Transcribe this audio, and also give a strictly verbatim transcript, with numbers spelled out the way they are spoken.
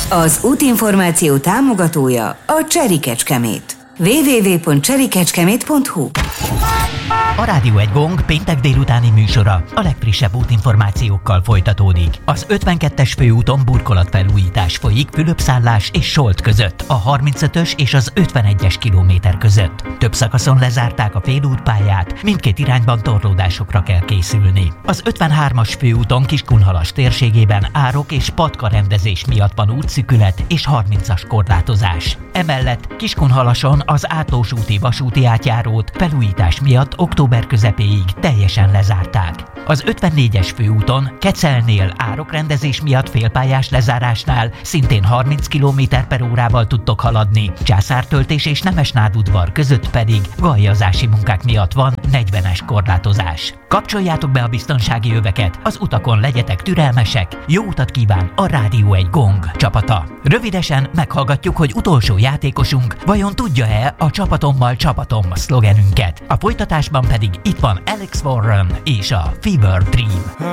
Az útinformáció támogatója a Cseri Kecskemét. double-u double-u double-u pont cseri kecskemét pont hu A Rádió egy Gong péntek délutáni műsora a legfrissebb útinformációkkal folytatódik. Az ötvenkettes főúton burkolatfelújítás folyik Fülöpszállás és Solt között, a harmincötös és az ötvenegyes kilométer között. Több szakaszon lezárták a félútpályát, mindkét irányban torlódásokra kell készülni. Az ötvenhármas főúton Kiskunhalas térségében árok és patkarendezés miatt van útszűkület és harmincas korlátozás. Emellett Kiskunhalason az Átlós úti vasúti átjárót felújítás miatt október közepéig teljesen lezárták. Az ötvennégyes főúton Kecelnél árokrendezés miatt félpályás lezárásnál szintén harminc kilométer per órával tudtok haladni, Császártöltés és Nemesnádudvar között pedig galjazási munkák miatt van negyvenes korlátozás. Kapcsoljátok be a biztonsági öveket, az utakon legyetek türelmesek, jó utat kíván a Rádió egy Gong csapata. Rövidesen meghallgatjuk, hogy utolsó játékosunk vajon tudja-e a csapatommal csapatom szlogenünket. A folytatásban pedig itt van Alex Warren és a Fever Dream.